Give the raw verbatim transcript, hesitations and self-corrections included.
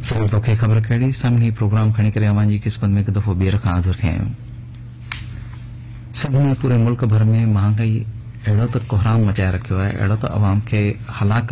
Sir तोखे ख़बर कहिड़ी सभिनी प्रोग्राम खणी करे अवां जी क़िस्मत में हिकु दफ़ो ॿीहर खां हाज़िर थिया आहियूं। सभिनी पूरे मुल्क भर में महांगाई अहिड़ो त कोहराम मचाए रखियो आहे, अहिड़ो त अवाम खे हलाक